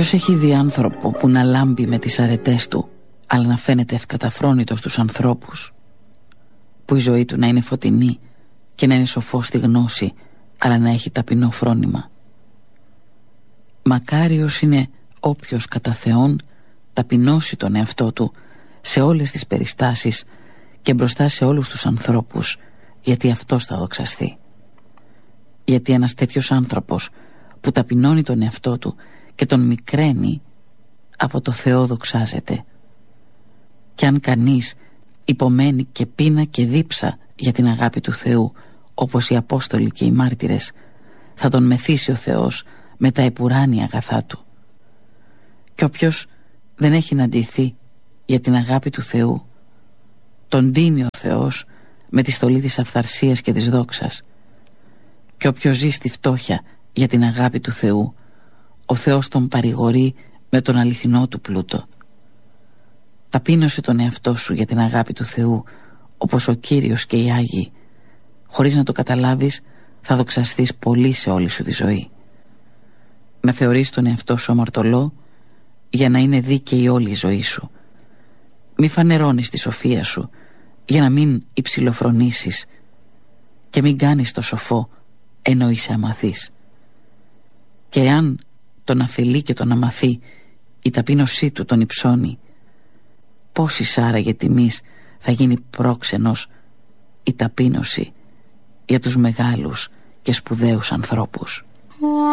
Ποιος έχει δει άνθρωπο που να λάμπει με τις αρετές του, αλλά να φαίνεται ευκαταφρόνητος στους ανθρώπους? Που η ζωή του να είναι φωτεινή και να είναι σοφός στη γνώση, αλλά να έχει ταπεινό φρόνημα. Μακάριος είναι όποιος κατά Θεόν ταπεινώσει τον εαυτό του σε όλες τις περιστάσεις και μπροστά σε όλους τους ανθρώπους, γιατί αυτός θα δοξαστεί. Γιατί ένας τέτοιος άνθρωπος που ταπεινώνει τον εαυτό του και τον μικραίνει, από το Θεό δοξάζεται. Κι αν κανείς υπομένει και πείνα και δίψα για την αγάπη του Θεού, όπως οι Απόστολοι και οι μάρτυρες, θα τον μεθύσει ο Θεός με τα επουράνια αγαθά του. Κι όποιος δεν έχει να ντυθεί για την αγάπη του Θεού, τον ντύνει ο Θεός με τη στολή της αυθαρσίας και της δόξας. Κι όποιος ζει στη φτώχεια για την αγάπη του Θεού, ο Θεός τον παρηγορεί με τον αληθινό του πλούτο. Ταπείνωσε τον εαυτό σου για την αγάπη του Θεού, όπως ο Κύριος και οι Άγιοι. Χωρίς να το καταλάβεις, θα δοξαστείς πολύ σε όλη σου τη ζωή. Να θεωρείς τον εαυτό σου αμαρτωλό, για να είναι δίκαιη όλη η ζωή σου. Μη φανερώνεις τη σοφία σου, για να μην υψηλοφρονήσεις, και μην κάνεις το σοφό ενώ είσαι αμαθής. Και αν τον αφελεί και τον αμαθή η ταπείνωσή του τον υψώνει, πόσης άραγε τιμής θα γίνει πρόξενος η ταπείνωση για τους μεγάλους και σπουδαίους ανθρώπους.